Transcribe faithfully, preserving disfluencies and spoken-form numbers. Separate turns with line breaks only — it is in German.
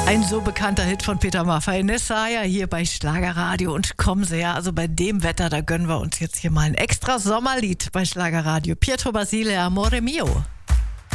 Ein so bekannter Hit von Peter Maffay, Nessaya, hier bei Schlagerradio. Und kommen Sie her, also bei dem Wetter, da gönnen wir uns jetzt hier mal ein extra Sommerlied bei Schlagerradio. Pietro Basile, Amore Mio.